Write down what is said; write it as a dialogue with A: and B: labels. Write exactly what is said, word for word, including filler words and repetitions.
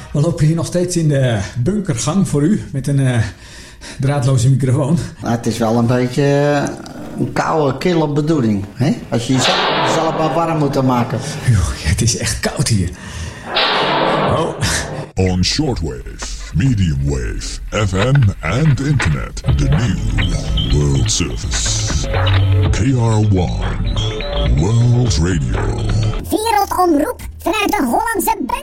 A: We lopen hier nog steeds in de bunkergang voor u met een uh, draadloze microfoon.
B: Nou, het is wel een beetje uh, een koude, kille bedoeling. Hè? Als je jezelf, jezelf maar warm moet maken.
A: Joh, ja, het is echt koud hier. Oh.
C: On shortwave, medium wave, F M and internet. The new world service. K R one World Radio.
D: Wereldomroep vanuit de Hollandse